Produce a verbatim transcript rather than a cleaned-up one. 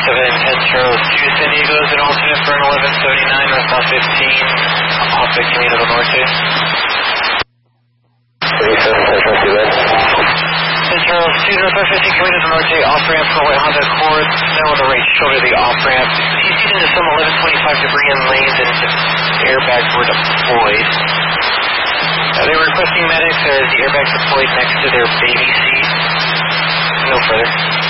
seven ten Charles two San Diego is an alternate for an eleven seventy-nine North fifteen off the Camino del Norte. thirty-seven ten Charles two then. ten Charles two North fifteen Camino del Norte off ramp for white Honda Accord, snow on the right shoulder of the off ramp. C C'd into some eleven twenty-five debris in lanes and airbags were deployed. Uh, they were requesting medics as the airbags deployed next to their baby seat. No further.